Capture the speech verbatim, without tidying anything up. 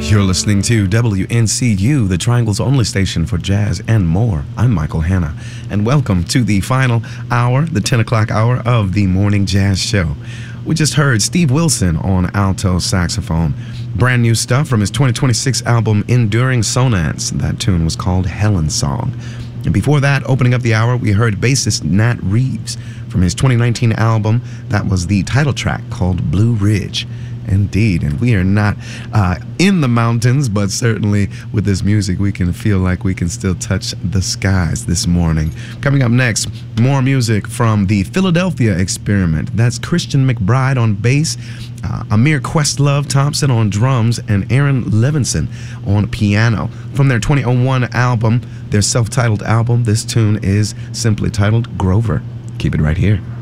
You're listening to W N C U, the Triangle's only station for jazz and more. I'm Michael Hanna, and welcome to the final hour, the ten o'clock hour of the Morning Jazz Show. We just heard Steve Wilson on alto saxophone. Brand new stuff from his twenty twenty-six album, Enduring Sonance. That tune was called Helen's Song. And before that, opening up the hour, we heard bassist Nat Reeves from his twenty nineteen album. That was the title track called Blue Ridge. Indeed, and we are not uh, in the mountains, but certainly with this music, we can feel like we can still touch the skies this morning. Coming up next, more music from the Philadelphia Experiment. That's Christian McBride on bass, uh, Amir Questlove Thompson on drums, and Aaron Levinson on piano. From their twenty oh one album, their self-titled album, this tune is simply titled Grover. Keep it right here.